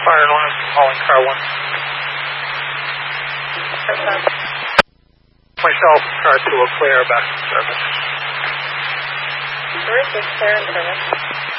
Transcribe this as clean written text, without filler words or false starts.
Fire alarm, calling car 1. Myself, car 2 will clear back to service. Where is this clear in service?